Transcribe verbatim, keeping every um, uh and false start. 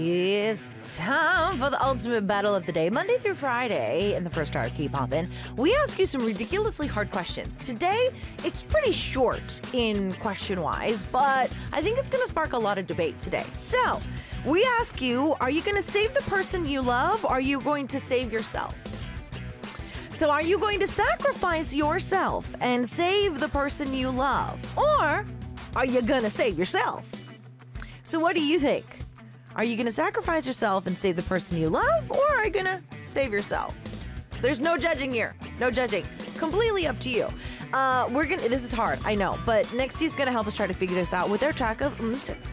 It's time for the ultimate battle of the day. Monday through Friday in the first hour of K-Poppin', we ask you some ridiculously hard questions. Today, it's pretty short in question-wise, but I think it's going to spark a lot of debate today. So, we ask you, are you going to save the person you love, or are you going to save yourself? So, are you going to sacrifice yourself and save the person you love, or are you going to save yourself? So, what do you think? Are you going to sacrifice yourself and save the person you love, or are you going to save yourself? There's no judging here. No judging. Completely up to you. Uh, we're gonna. This is hard, I know, but Next's gonna help us try to figure this out with their track of mm,